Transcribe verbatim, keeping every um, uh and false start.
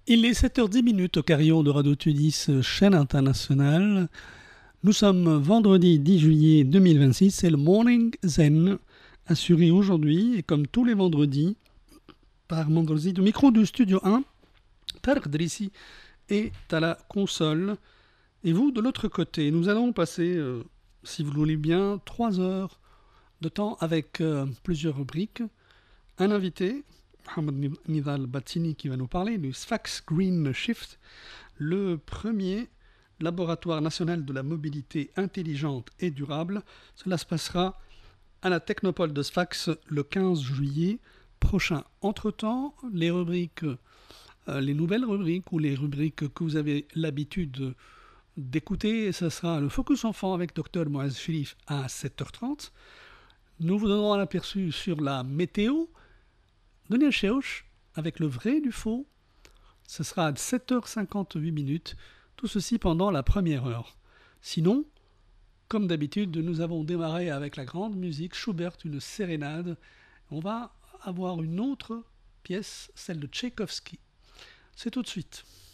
Il est sept heures dix au carillon de Radio Tunis, chaîne internationale. Nous sommes vendredi dix juillet deux mille vingt-six, c'est le Morning Zen, assuré aujourd'hui, et comme tous les vendredis, par Mandrozi, du micro du Studio un, Tarek Drissi est à la console. Et vous, de l'autre côté, nous allons passer, euh, si vous le voulez bien, trois heures de temps avec euh, plusieurs rubriques. Un invité, Mohamed Nidal Battini, qui va nous parler du Sfax Green Shift, le premier laboratoire national de la mobilité intelligente et durable. Cela se passera à la Technopole de Sfax le quinze juillet prochain. Entre-temps, les rubriques, euh, les nouvelles rubriques ou les rubriques que vous avez l'habitude d'écouter, ce sera le Focus Enfant avec Dr Moaz Sherif à sept heures trente. Nous vous donnerons un aperçu sur la météo. Daniel Cheouch avec le vrai du faux. Ce sera à sept heures cinquante-huit. Tout ceci pendant la première heure. Sinon, comme d'habitude, nous avons démarré avec la grande musique Schubert, une sérénade. On va avoir une autre pièce, celle de Tchaïkovski. C'est tout de suite.